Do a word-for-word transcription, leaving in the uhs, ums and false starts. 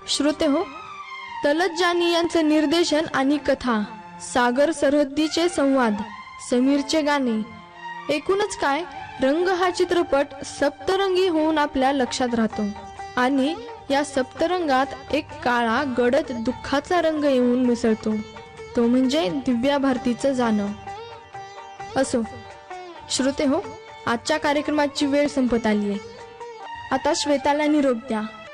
श्रोते हो, तलत जानी यांचं निर्देशन आणि कथा, सागर सरहद्दीचे संवाद, समीरचे गाणे, एकूणच काय रंग हा चित्रपट सप्तरंगी होऊन आपल्या लक्षात राहतो आणि या सप्तरंगात एक काळा गडद दुःखाचा रंग येऊन मिसळतो, तो म्हणजे दिव्या भारतीचं जाणं. असो श्रोते हो, आजच्या कार्यक्रमाची वेळ संपत आली आहे. आता श्वेताला निरोप द्या.